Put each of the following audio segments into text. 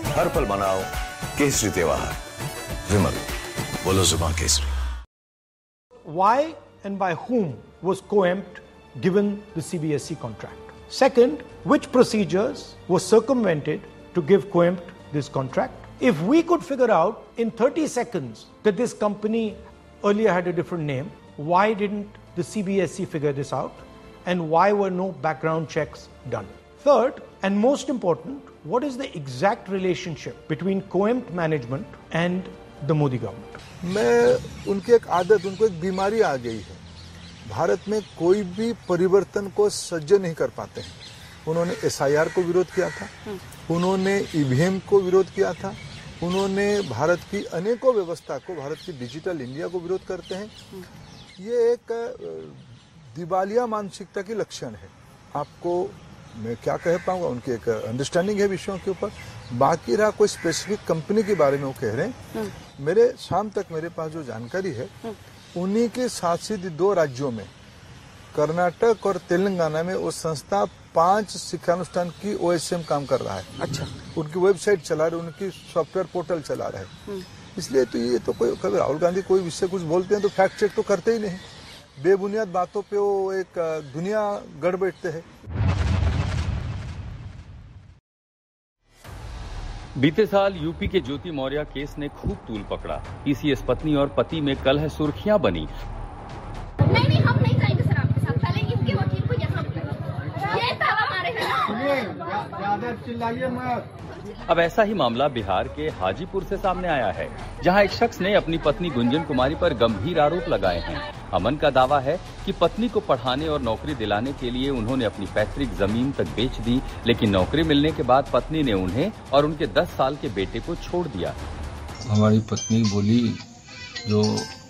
हर पल मनाओ केसरी त्योहार। विमल, बोलो जुबान Kesari. Why and by whom was Coempt given the CBSE contract? Second, which procedures were circumvented to give Coempt this contract? If we could figure out in 30 seconds that this company earlier had a different name, why didn't the CBSE figure this out? And why were no background checks done? Third, and most important, what is the exact relationship between Coempt management and the Modi government? मैं उनकी एक आदत, उनको एक बीमारी आ गई है। भारत में कोई भी परिवर्तन को सह्य नहीं कर पाते हैं। उन्होंने SIR को विरोध किया था, उन्होंने EVM को विरोध किया था, उन्होंने भारत की अनेकों व्यवस्था को, भारत की डिजिटल इंडिया को विरोध करते हैं। ये एक दिवालिया मानसिकता की लक्षण है। आपको मैं क्या कह पाऊंगा, उनकी एक अंडरस्टैंडिंग है विषयों के ऊपर। बाकी रहा कोई स्पेसिफिक कंपनी के बारे में वो कह रहे हैं, मेरे शाम तक मेरे पास जो जानकारी है, उन्हीं के शासित 2 राज्यों में, कर्नाटक और तेलंगाना में, वो संस्था 5 शिक्षानुष्ठान की OSM काम कर रहा है। अच्छा, उनकी वेबसाइट चला रहे, उनकी सॉफ्टवेयर पोर्टल चला रहे। इसलिए तो ये तो कोई, कभी राहुल गांधी कोई विषय कुछ बोलते हैं तो फैक्ट चेक तो करते ही नहीं, बेबुनियाद बातों पे वो एक दुनिया गढ़ बैठते हैं। बीते साल यूपी के ज्योति मौर्य केस ने खूब तूल पकड़ा। PCS पत्नी और पति में कलह सुर्खियां बनी। नहीं, हम नहीं जाएंगे सर आपके साथ। पहले इनके वकील को यहाँ ये ताला मारे हैं। ज्यादा चिल्लाइए मत। अब ऐसा ही मामला बिहार के हाजीपुर से सामने आया है, जहां एक शख्स ने अपनी पत्नी गुंजन कुमारी पर गंभीर आरोप लगाए हैं। अमन का दावा है कि पत्नी को पढ़ाने और नौकरी दिलाने के लिए उन्होंने अपनी पैतृक जमीन तक बेच दी, लेकिन नौकरी मिलने के बाद पत्नी ने उन्हें और उनके 10 साल के बेटे को छोड़ दिया। हमारी पत्नी बोली, जो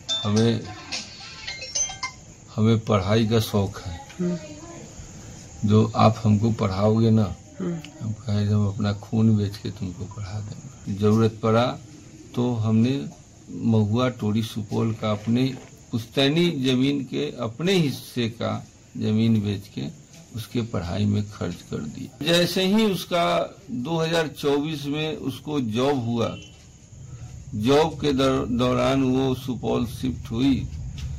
हमें पढ़ाई का शौक है, जो आप हमको पढ़ाओगे ना, हम कहे हम अपना खून बेच के तुमको पढ़ा देंगे। जरूरत पड़ा तो हमने महुआ टोरी सुपौल का अपने पुश्तैनी जमीन के अपने हिस्से का जमीन बेच के उसके पढ़ाई में खर्च कर दिया। जैसे ही उसका 2024 में उसको जॉब हुआ, जॉब के दौरान वो सुपौल शिफ्ट हुई